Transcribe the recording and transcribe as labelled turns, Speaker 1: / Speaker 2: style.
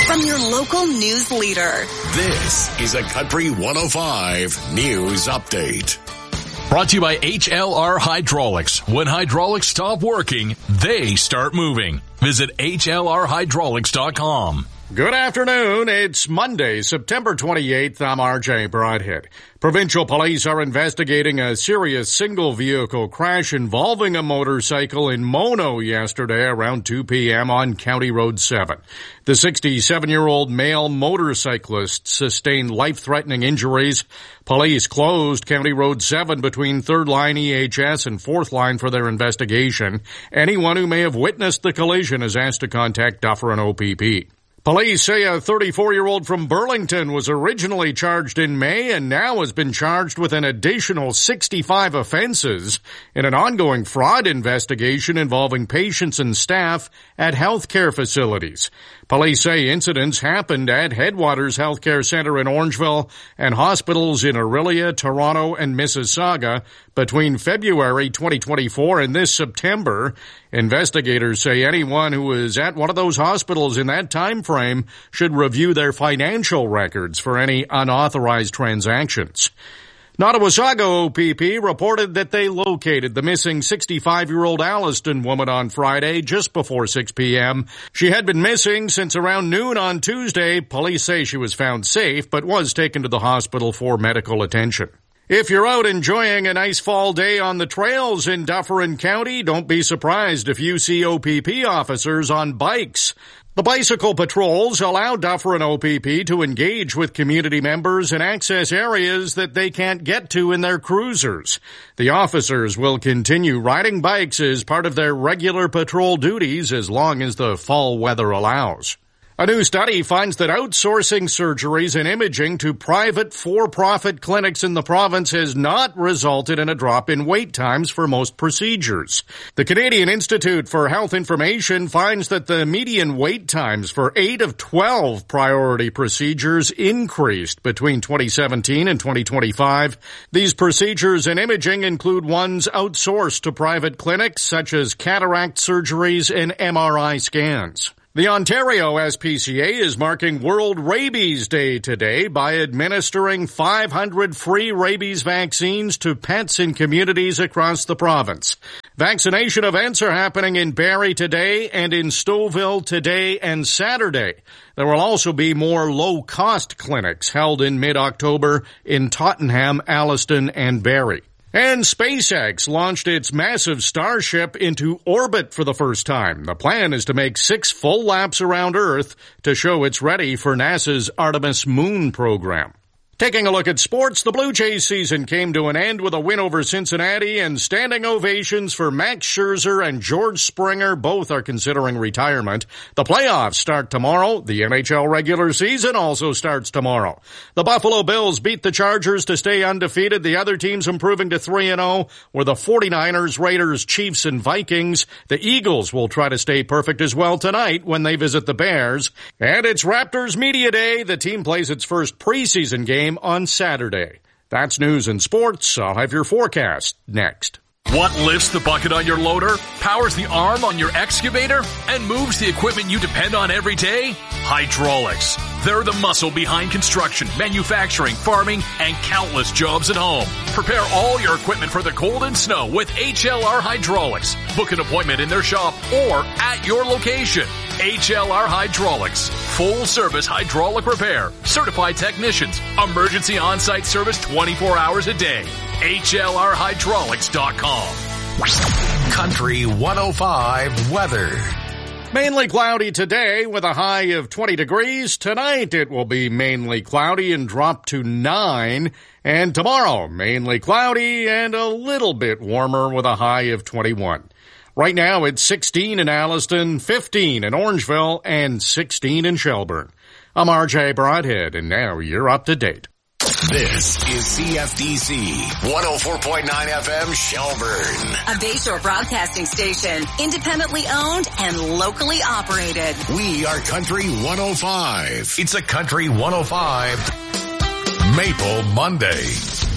Speaker 1: from your local news leader.
Speaker 2: This is a Country 105 News Update.
Speaker 3: Brought to you by HLR Hydraulics. When hydraulics stop working, they start moving. Visit HLRhydraulics.com.
Speaker 4: Good afternoon. It's Monday, September 28th. I'm RJ Broadhead. Provincial police are investigating a serious single-vehicle crash involving a motorcycle in Mono yesterday around 2 p.m. on County Road 7. The 67-year-old male motorcyclist sustained life-threatening injuries. Police closed County Road 7 between 3rd Line EHS and 4th Line for their investigation. Anyone who may have witnessed the collision is asked to contact Dufferin OPP. Police say a 34-year-old from Burlington was originally charged in May and now has been charged with an additional 65 offenses in an ongoing fraud investigation involving patients and staff at healthcare facilities. Police say incidents happened at Headwaters Healthcare Center in Orangeville and hospitals in Orillia, Toronto, and Mississauga between February 2024 and this September. Investigators say anyone who was at one of those hospitals in that time frame should review their financial records for any unauthorized transactions. Nottawasaga OPP reported that they located the missing 65-year-old Alliston woman on Friday just before 6 p.m. She had been missing since around noon on Tuesday. Police say she was found safe but was taken to the hospital for medical attention. If you're out enjoying a nice fall day on the trails in Dufferin County, don't be surprised if you see OPP officers on bikes. The bicycle patrols allow Dufferin OPP to engage with community members and access areas that they can't get to in their cruisers. The officers will continue riding bikes as part of their regular patrol duties as long as the fall weather allows. A new study finds that outsourcing surgeries and imaging to private for-profit clinics in the province has not resulted in a drop in wait times for most procedures. The Canadian Institute for Health Information finds that the median wait times for 8 of 12 priority procedures increased between 2017 and 2025. These procedures and imaging include ones outsourced to private clinics such as cataract surgeries and MRI scans. The Ontario SPCA is marking World Rabies Day today by administering 500 free rabies vaccines to pets in communities across the province. Vaccination events are happening in Barrie today and in Stouffville today and Saturday. There will also be more low-cost clinics held in mid-October in Tottenham, Alliston, and Barrie. And SpaceX launched its massive Starship into orbit for the first time. The plan is to make 6 full laps around Earth to show it's ready for NASA's Artemis moon program. Taking a look at sports, the Blue Jays season came to an end with a win over Cincinnati and standing ovations for Max Scherzer and George Springer. Both are considering retirement. The playoffs start tomorrow. The NHL regular season also starts tomorrow. The Buffalo Bills beat the Chargers to stay undefeated. The other teams improving to 3-0 were the 49ers, Raiders, Chiefs, and Vikings. The Eagles will try to stay perfect as well tonight when they visit the Bears. And it's Raptors Media Day. The team plays its first preseason game on Saturday. That's news and sports. I'll have your forecast next.
Speaker 3: What lifts the bucket on your loader, powers the arm on your excavator, and moves the equipment you depend on every day? Hydraulics. They're the muscle behind construction, manufacturing, farming, and countless jobs at home. Prepare all your equipment for the cold and snow with HLR Hydraulics. Book an appointment in their shop or at your location. HLR Hydraulics. Full service hydraulic repair. Certified technicians. Emergency on-site service 24 hours a day. HLRhydraulics.com.
Speaker 2: Country 105 weather.
Speaker 4: Mainly cloudy today with a high of 20 degrees. Tonight it will be mainly cloudy and drop to 9. And tomorrow, mainly cloudy and a little bit warmer with a high of 21. Right now it's 16 in Alliston, 15 in Orangeville, and 16 in Shelburne. I'm RJ Broadhead, and now you're up to date.
Speaker 2: This is CFDC 104.9 FM Shelburne.
Speaker 1: A Bayshore broadcasting station, independently owned and locally operated.
Speaker 2: We are Country 105. It's a Country 105 Maple Monday.